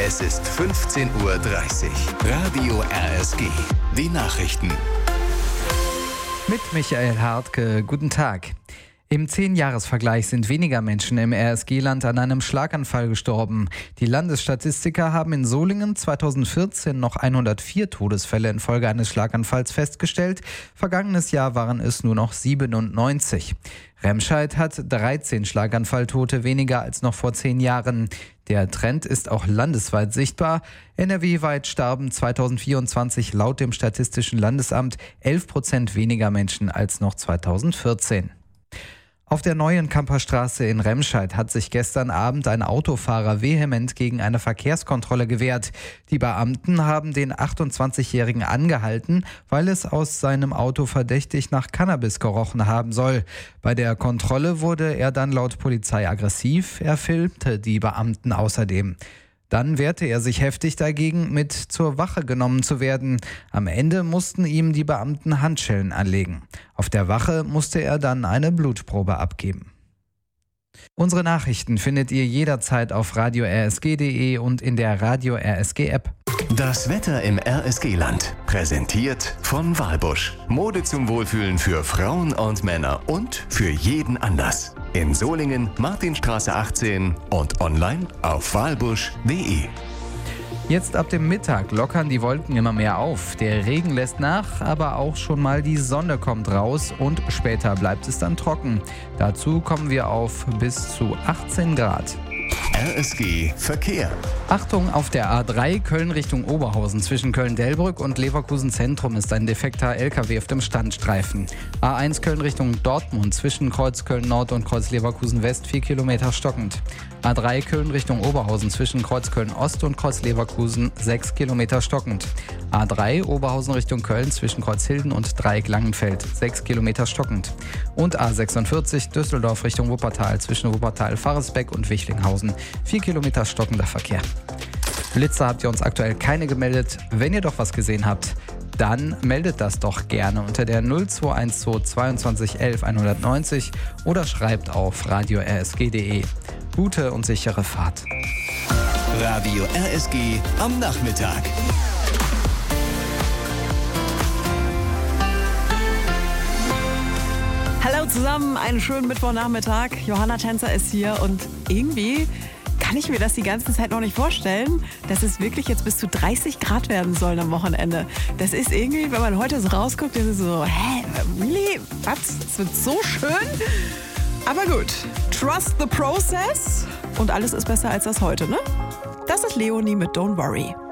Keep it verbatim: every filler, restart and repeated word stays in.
Es ist fünfzehn Uhr dreißig. Radio R S G. Die Nachrichten. Mit Michael Hartke. Guten Tag. Im zehn-Jahres-Vergleich sind weniger Menschen im R S G-Land an einem Schlaganfall gestorben. Die Landesstatistiker haben in Solingen zweitausendvierzehn noch hundertvier Todesfälle infolge eines Schlaganfalls festgestellt. Vergangenes Jahr waren es nur noch siebenundneunzig. Remscheid hat dreizehn Schlaganfalltote weniger als noch vor zehn Jahren. Der Trend ist auch landesweit sichtbar. N R W-weit starben zweitausendvierundzwanzig laut dem Statistischen Landesamt elf Prozent weniger Menschen als noch zweitausendvierzehn. Auf der neuen Kamperstraße in Remscheid hat sich gestern Abend ein Autofahrer vehement gegen eine Verkehrskontrolle gewehrt. Die Beamten haben den achtundzwanzigjährigen angehalten, weil es aus seinem Auto verdächtig nach Cannabis gerochen haben soll. Bei der Kontrolle wurde er dann laut Polizei aggressiv. Er filmte die Beamten außerdem. Dann wehrte er sich heftig dagegen, mit zur Wache genommen zu werden. Am Ende mussten ihm die Beamten Handschellen anlegen. Auf der Wache musste er dann eine Blutprobe abgeben. Unsere Nachrichten findet ihr jederzeit auf radio r s g punkt d e und in der Radio R S G App. Das Wetter im R S G-Land. Präsentiert von Walbusch. Mode zum Wohlfühlen für Frauen und Männer und für jeden Anlass. In Solingen, Martinstraße achtzehn und online auf walbusch punkt d e. Jetzt ab dem Mittag lockern die Wolken immer mehr auf. Der Regen lässt nach, aber auch schon mal die Sonne kommt raus und später bleibt es dann trocken. Dazu kommen wir auf bis zu achtzehn Grad. R S G Verkehr. Achtung, auf der A drei Köln Richtung Oberhausen zwischen Köln-Delbrück und Leverkusen Zentrum ist ein defekter L K W auf dem Standstreifen. A eins Köln Richtung Dortmund zwischen Kreuz Köln Nord und Kreuz Leverkusen West vier Kilometer stockend. A drei Köln Richtung Oberhausen zwischen Kreuz Köln Ost und Kreuz Leverkusen sechs Kilometer stockend. A drei Oberhausen Richtung Köln zwischen Kreuz Hilden und Dreieck Langenfeld sechs Kilometer stockend. Und A sechsundvierzig Düsseldorf Richtung Wuppertal zwischen Wuppertal Faresbeck und Wichlinghausen vier Kilometer stockender Verkehr. Blitze habt ihr uns aktuell keine gemeldet. Wenn ihr doch was gesehen habt, dann meldet das doch gerne unter der null zwei eins zwei zweiundzwanzig elf hundertneunzig oder schreibt auf radio r s g punkt d e. Gute und sichere Fahrt. Radio R S G am Nachmittag. Hallo zusammen, einen schönen Mittwochnachmittag. Johanna Tänzer ist hier und irgendwie kann ich mir das die ganze Zeit noch nicht vorstellen, dass es wirklich jetzt bis zu dreißig Grad werden sollen am Wochenende. Das ist irgendwie, wenn man heute so rausguckt, das ist so, hä, really? Was? Es wird so schön? Aber gut, trust the process und alles ist besser als das heute, ne? Das ist Leonie mit Don't Worry.